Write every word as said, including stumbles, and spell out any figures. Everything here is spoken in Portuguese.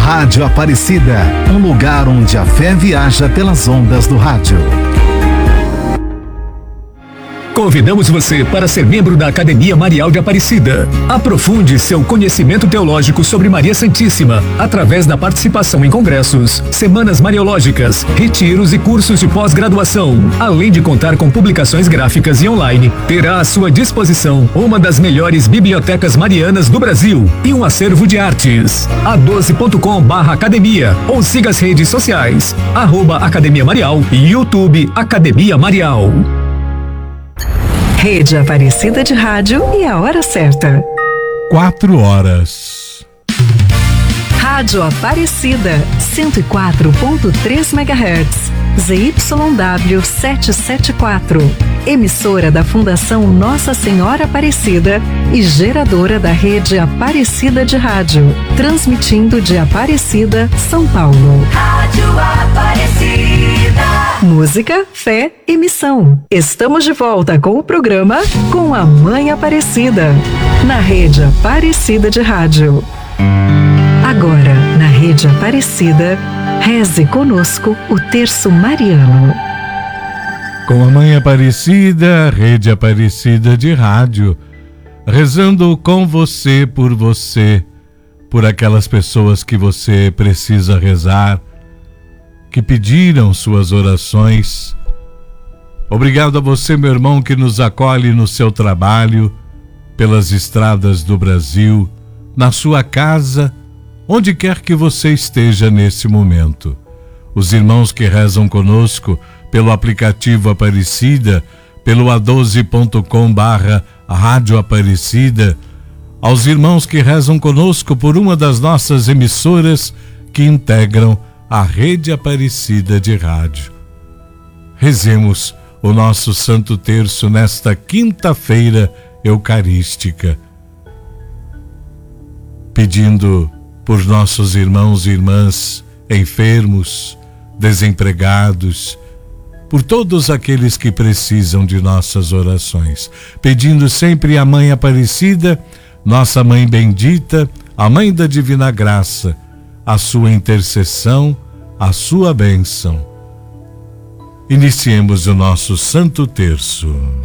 Rádio Aparecida, um lugar onde a fé viaja pelas ondas do rádio. Convidamos você para ser membro da Academia Marial de Aparecida. Aprofunde seu conhecimento teológico sobre Maria Santíssima através da participação em congressos, semanas mariológicas, retiros e cursos de pós-graduação. Além de contar com publicações gráficas e online, terá à sua disposição uma das melhores bibliotecas marianas do Brasil e um acervo de artes. a doze ponto com barra academia ou siga as redes sociais, arroba Academia Marial e YouTube Academia Marial. Rede Aparecida de Rádio e a hora certa. Quatro horas. Rádio Aparecida, cento e quatro ponto três megahertz, Z Y W setecentos e setenta e quatro. Emissora da Fundação Nossa Senhora Aparecida e geradora da Rede Aparecida de Rádio. Transmitindo de Aparecida, São Paulo. Rádio Aparecida. Música, fé e missão. Estamos de volta com o programa Com a Mãe Aparecida, na Rede Aparecida de Rádio. Agora, na Rede Aparecida, reze conosco o terço mariano. Com a Mãe Aparecida, Rede Aparecida de Rádio, rezando com você, por você, por aquelas pessoas que você precisa rezar, que pediram suas orações. Obrigado a você, meu irmão, que nos acolhe no seu trabalho, pelas estradas do Brasil, na sua casa, onde quer que você esteja nesse momento. Os irmãos que rezam conosco pelo aplicativo Aparecida, pelo a doze ponto com barra Rádio Aparecida, aos irmãos que rezam conosco por uma das nossas emissoras que integram a Rede Aparecida de Rádio. Rezemos o nosso Santo Terço nesta quinta-feira eucarística, pedindo por nossos irmãos e irmãs enfermos, desempregados, por todos aqueles que precisam de nossas orações, pedindo sempre à Mãe Aparecida, nossa Mãe bendita, a Mãe da Divina Graça, a sua intercessão, a sua bênção. Iniciemos o nosso Santo Terço.